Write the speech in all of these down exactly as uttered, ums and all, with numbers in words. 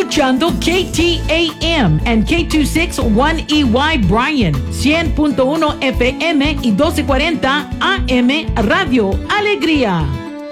escuchando K T A M and K dos sesenta y uno E Y Bryan, cien punto uno F M y doce cuarenta A M Radio Alegría.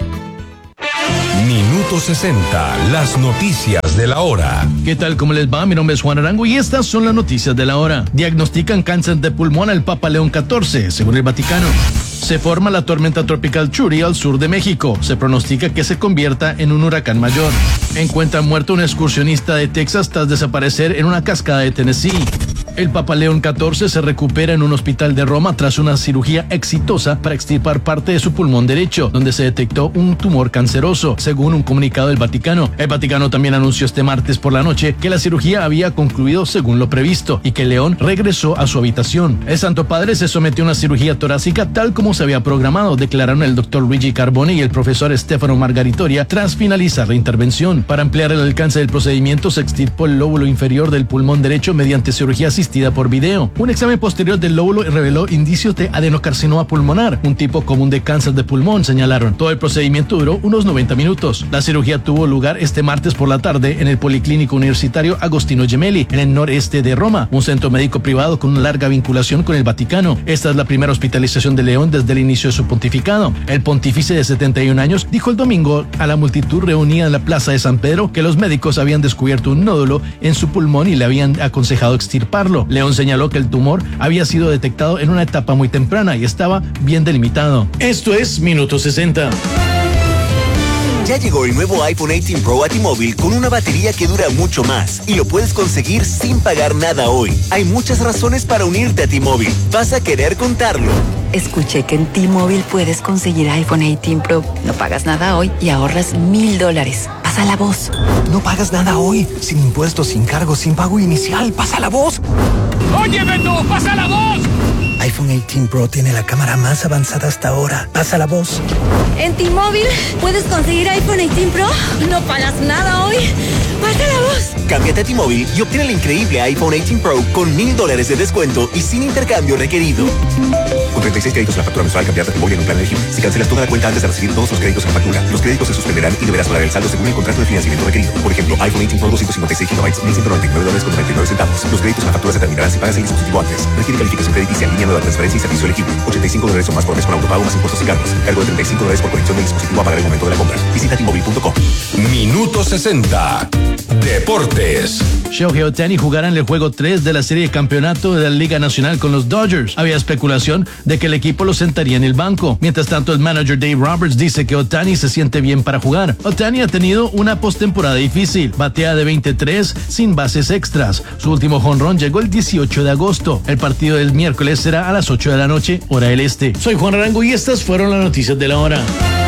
Minuto sesenta, las noticias de la hora. ¿Qué tal? ¿Cómo les va? Mi nombre es Juan Arango y estas son las noticias de la hora. Diagnostican cáncer de pulmón al Papa León catorce, según el Vaticano. Se forma la tormenta tropical Churi al sur de México. Se pronostica que se convierta en un huracán mayor. Encuentran muerto un excursionista de Texas tras desaparecer en una cascada de Tennessee. El Papa León catorce se recupera en un hospital de Roma tras una cirugía exitosa para extirpar parte de su pulmón derecho, donde se detectó un tumor canceroso, según un comunicado del Vaticano. El Vaticano también anunció este martes por la noche que la cirugía había concluido según lo previsto y que León regresó a su habitación. El Santo Padre se sometió a una cirugía torácica tal como se había programado, declararon el doctor Luigi Carboni y el profesor Stefano Margaritoria tras finalizar la intervención. Para ampliar el alcance del procedimiento, se extirpó el lóbulo inferior del pulmón derecho mediante cirugía asistida por video. Un examen posterior del lóbulo reveló indicios de adenocarcinoma pulmonar, un tipo común de cáncer de pulmón, señalaron. Todo el procedimiento duró unos noventa minutos. La cirugía tuvo lugar este martes por la tarde en el Policlínico Universitario Agostino Gemelli, en el noreste de Roma, un centro médico privado con una larga vinculación con el Vaticano. Esta es la primera hospitalización de León desde el inicio de su pontificado. El pontífice de setenta y un años dijo el domingo a la multitud reunida en la plaza de San Pedro que los médicos habían descubierto un nódulo en su pulmón y le habían aconsejado extirparlo. León señaló que el tumor había sido detectado en una etapa muy temprana y estaba bien delimitado. Esto es Minuto sesenta. Ya llegó el nuevo iPhone dieciocho Pro a T-Mobile con una batería que dura mucho más y lo puedes conseguir sin pagar nada hoy. Hay muchas razones para unirte a T-Mobile. Vas a querer contarlo. Escuché que en T-Mobile puedes conseguir iPhone dieciocho Pro. No pagas nada hoy y ahorras mil dólares. Pasa la voz. No pagas nada hoy. Sin impuestos, sin cargos, sin pago inicial. Pasa la voz. ¡Oye, Beto! ¡Pasa la voz! iPhone dieciocho Pro tiene la cámara más avanzada hasta ahora. Pasa la voz. En T-Mobile puedes conseguir iPhone dieciocho Pro. No pagas nada hoy. Pasa la voz. Cámbiate a T-Mobile y obtén el increíble iPhone dieciocho Pro con mil dólares de descuento y sin intercambio requerido. Con treinta y seis créditos en la factura mensual, cambiarte a T-Mobile en un plan elegible. Si cancelas toda la cuenta antes de recibir todos los créditos en la factura, los créditos se suspenderán y deberás pagar el saldo según el contrato de financiamiento requerido. Por ejemplo, iPhone dieciocho Pro doscientos cincuenta y seis gigabytes, mil ciento noventa y nueve dólares con noventa y nueve centavos. Los créditos en la factura se terminarán si pagas el dispositivo antes. Requiere calificación crediticia en línea, nueva transferencia y servicio elegible. ochenta y cinco dólares o más por mes con autopago más impuestos y cargos. Cargo de treinta y cinco dólares por conexión del dispositivo a pagar el momento de la compra. Visita T Mobile punto com. Minuto sesenta. Deportes. Shohei Ohtani jugará en el juego tres de la serie de campeonato de la Liga Nacional con los Dodgers. Había especulación de que el equipo lo sentaría en el banco. Mientras tanto, el manager Dave Roberts dice que Ohtani se siente bien para jugar. Ohtani ha tenido una postemporada difícil. Batea de veintitrés sin bases extras. Su último jonrón llegó el dieciocho de agosto. El partido del miércoles será a las ocho de la noche, hora del este. Soy Juan Arango y estas fueron las noticias de la hora.